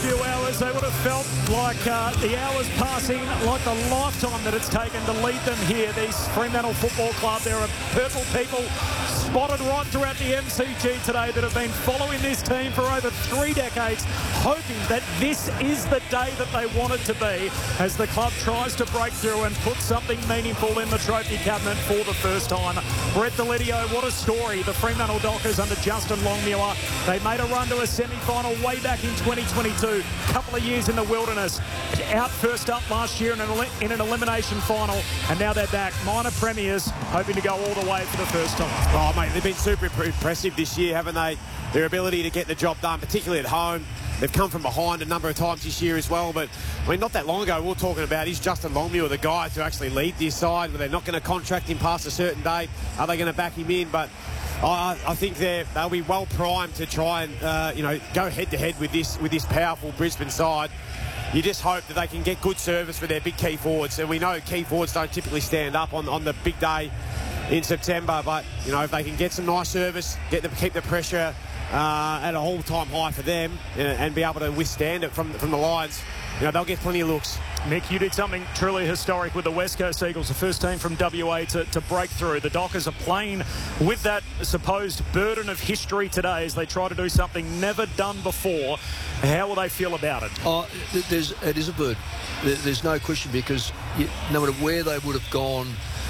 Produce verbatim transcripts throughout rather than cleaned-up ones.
few hours, they would have felt like uh, the hours passing, like the lifetime that it's taken to lead them here. These Fremantle Football Club, there are purple people spotted right throughout the M C G today that have been following this team for over three decades, hoping that this is the day that they want it to be as the club tries to break through and put something meaningful in the trophy cabinet for the first time. Brett Delidio, what a story. The Fremantle Dockers under Justin Longmuir. They made a run to a semi-final way back in twenty twenty-two. Couple of years in the wilderness. Out first up last year in an, in an elimination final, and now they're back. Minor premiers, hoping to go all the way for the first time. Oh, mate, they've been super impressive this year, haven't they? Their ability to get the job done, particularly at home. They've come from behind a number of times this year as well, but I mean, not that long ago we were talking about, is Justin Longmuir the guy to actually lead this side? They're not going to contract him past a certain date. Are they going to back him in? But I, I think they're, they'll be well primed to try and uh, you know, go head to head with this with this powerful Brisbane side. You just hope that they can get good service for their big key forwards, and we know key forwards don't typically stand up on, on the big day in September, but you know, if they can get some nice service, get them, keep the pressure uh, at an all-time high for them, uh, and be able to withstand it from from the Lions, you know, they'll get plenty of looks. Mick, you did something truly historic with the West Coast Eagles, the first team from W A to, to break through. The Dockers are playing with that supposed burden of history today as they try to do something never done before. How will they feel about it? Oh, there's, it is a burden. There's no question, because you, no matter where they would have gone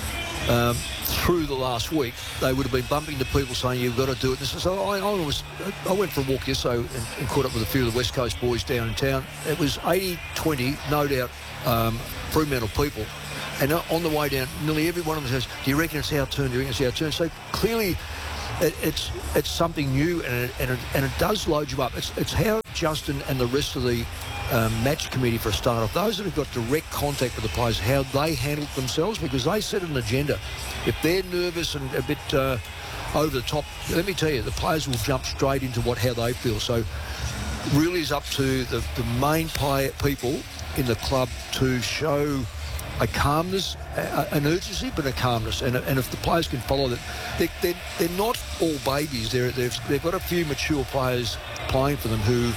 um, through the last week, they would have been bumping to people saying, you've got to do it. So I, I, was, I went for a walk yesterday and, and caught up with a few of the West Coast boys down in town. It was eighty twenty, no doubt, um, Fremantle people. And on the way down, nearly every one of them says, do you reckon it's our turn? Do you reckon it's our turn? So clearly it, it's it's something new, and it, and, it, and it does load you up. It's, it's how Justin and the rest of the Um, match committee, for a start off, those that have got direct contact with the players, how they handle themselves, because they set an agenda. If they're nervous and a bit uh, over the top, let me tell you, the players will jump straight into what how they feel. So really is up to the, the main player, people in the club to show a calmness, a, an urgency, but a calmness. And, and if the players can follow that, they, they're, they're not all babies. They're, they've, they've got a few mature players playing for them who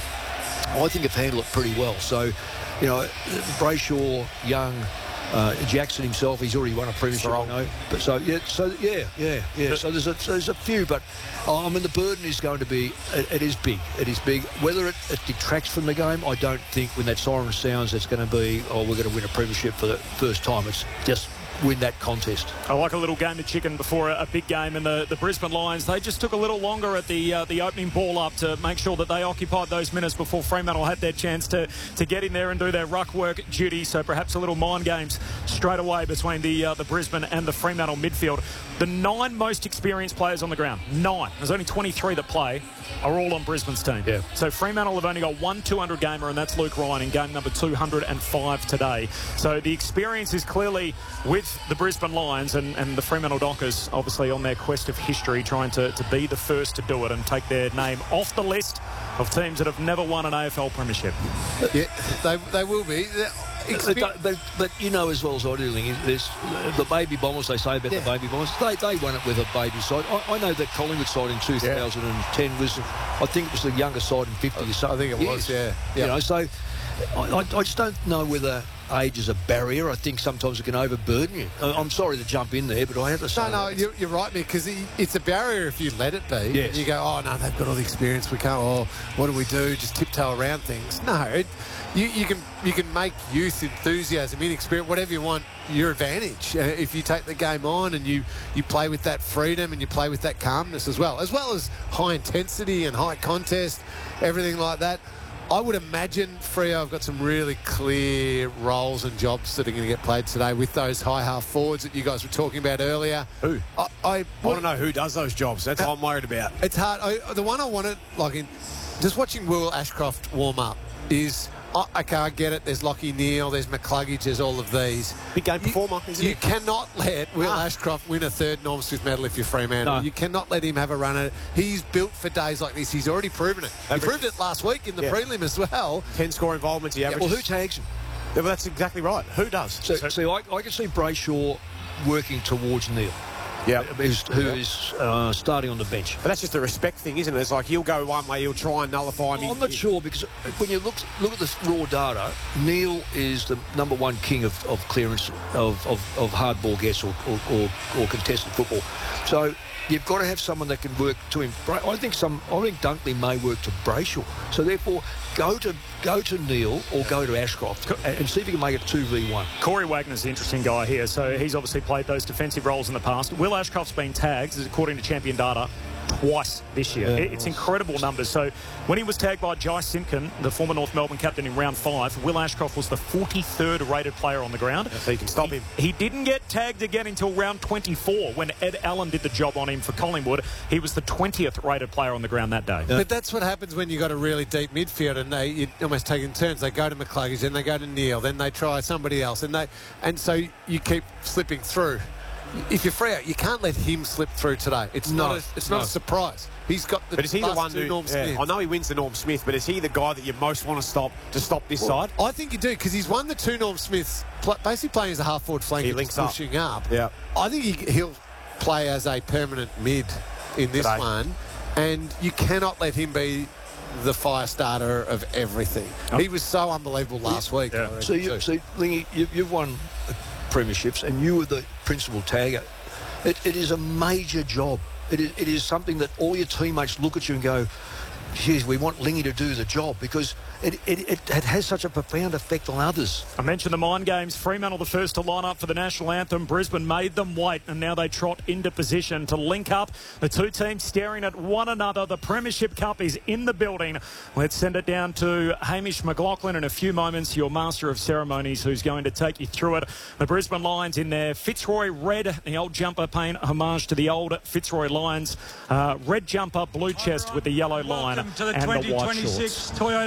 I think have handled it pretty well. So, you know, Brayshaw, Young, uh, Jackson himself, he's already won a premiership, I know. But so yeah, so yeah, yeah, yeah. So there's a so there's a few, but oh, I mean, the burden is going to be, it, it is big. It is big. Whether it, it detracts from the game, I don't think. When that siren sounds, it's going to be, oh, we're going to win a premiership for the first time. It's just win that contest. I like a little game of chicken before a, a big game, and the, the Brisbane Lions, they just took a little longer at the uh, the opening ball up to make sure that they occupied those minutes before Fremantle had their chance to, to get in there and do their ruck work duty. So perhaps a little mind games straight away between the uh, the Brisbane and the Fremantle midfield. The nine most experienced players on the ground, nine, there's only twenty-three that play, are all on Brisbane's team. Yeah. So Fremantle have only got one two hundred gamer, and that's Luke Ryan in game number two hundred five today. So the experience is clearly with the Brisbane Lions, and, and the Fremantle Dockers obviously on their quest of history, trying to, to be the first to do it and take their name off the list of teams that have never won an A F L premiership. Yeah, they, they will be. But, but, but you know as well as I do, Lingy, there's the baby bombers, they say about yeah. the baby bombers, they, they won it with a baby side. I, I know that Collingwood side in two thousand ten yeah. was, I think it was the youngest side in fifty or so. I think it years. was, yeah. yeah. You know, so I, I just don't know whether age is a barrier. I think sometimes it can overburden you. I'm sorry to jump in there, but I have to say... No, no, you're, you're right, Mick, because it's a barrier if you let it be. Yes. You go, oh, no, they've got all the experience. We can't, oh, what do we do? Just tiptoe around things. No, it, you, you can you can make youth, enthusiasm, inexperience, whatever you want, your advantage. Uh, if you take the game on and you, you play with that freedom and you play with that calmness as well, as well as high intensity and high contest, everything like that. I would imagine, Freo, I've got some really clear roles and jobs that are going to get played today with those high half forwards that you guys were talking about earlier. Who? I, I, I want to know who does those jobs. That's uh, what I'm worried about. It's hard. I, the one I wanted, like, in, just watching Will Ashcroft warm up is... Oh, okay, I get it. There's Lockie Neal, there's McCluggage, there's all of these. Big game you, performer, isn't you he? You cannot let Will ah. Ashcroft win a third Norm Smith medal if you're Fremantle. No. You cannot let him have a run at it. He's built for days like this. He's already proven it. Average. He proved it last week in the yeah. prelim as well. ten score involvements, he averages. Yeah, well, who tags him? Yeah, well, that's exactly right. Who does? So, so see, I, I can see Brayshaw working towards Neil. Yeah. who's, who is uh, starting on the bench. But that's just a respect thing, isn't it? It's like he'll go one way, he'll try and nullify him. I'm not sure, because when you look look at the raw data, Neil is the number one king of, of clearance of, of, of hard ball gets or, or, or, or contested football. So you've got to have someone that can work to him. I think some. I think Dunkley may work to Brayshaw. So therefore, go to go to Neil or go to Ashcroft and see if you can make it two v one. Corey Wagner's an interesting guy here. So he's obviously played those defensive roles in the past. Will Ashcroft's been tagged, according to Champion Data, twice this year. Yeah. It's incredible numbers. So when he was tagged by Jai Simpkin, the former North Melbourne captain, in round five, Will Ashcroft was the forty-third rated player on the ground. So you can stop he, him. He didn't get tagged again until round twenty-four when Ed Allen did the job on him for Collingwood. He was the twentieth rated player on the ground that day. But that's what happens when you've got a really deep midfield and they you almost take in turns. They go to McCluggage, then they go to Neil, then they try somebody else. And they and so you keep slipping through. If you're free out, you can't let him slip through today. It's No, not a, it's not no. a surprise. He's got the But is he the bust one to who... Norm yeah, Smith. I know he wins the Norm Smith, but is he the guy that you most want to stop to stop this Well, side? I think you do, because he's won the two Norm Smiths, pl- basically playing as a half-forward flanker, He just links up. pushing up. Yeah. I think he, he'll play as a permanent mid in this Today. one, and you cannot let him be the fire starter of everything. Oh. He was so unbelievable last week. Yeah. I reckon, So, you, too. see, Lingy, you, you've won premierships and you were the principal tagger. It, it is a major job. It is, it is something that all your teammates look at you and go, geez, we want Lingy to do the job, because it, it, it, it has such a profound effect on others. I mentioned the Mind Games. Fremantle the first to line up for the national anthem. Brisbane made them wait, and now they trot into position to link up. The two teams staring at one another. The Premiership Cup is in the building. Let's send it down to Hamish McLaughlin in a few moments, your master of ceremonies, who's going to take you through it. The Brisbane Lions in their Fitzroy red, the old jumper paying homage to the old Fitzroy Lions. Uh, red jumper, blue chest with the yellow line Welcome to the and the white twenty twenty-six shorts. Toyota